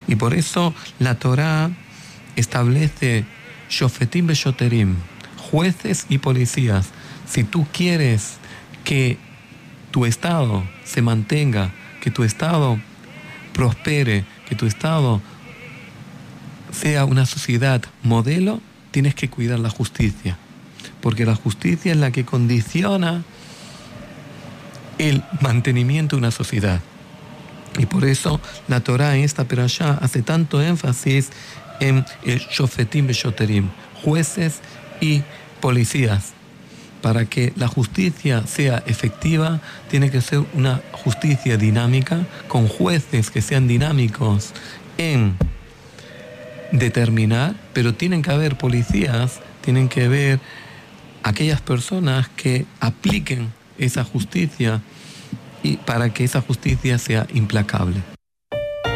Y por eso la Torá establece shofetim beshoterim, jueces y policías. Si tú quieres que tu Estado se mantenga, que tu Estado prospere, que tu Estado sea una sociedad modelo, tienes que cuidar la justicia, porque la justicia es la que condiciona el mantenimiento de una sociedad. Y por eso la Torá en esta perashá hace tanto énfasis en el shofetim beshoterim, jueces y policías. Para que la justicia sea efectiva, tiene que ser una justicia dinámica, con jueces que sean dinámicos en determinar, pero tienen que haber policías, tienen que haber aquellas personas que apliquen esa justicia y para que esa justicia sea implacable.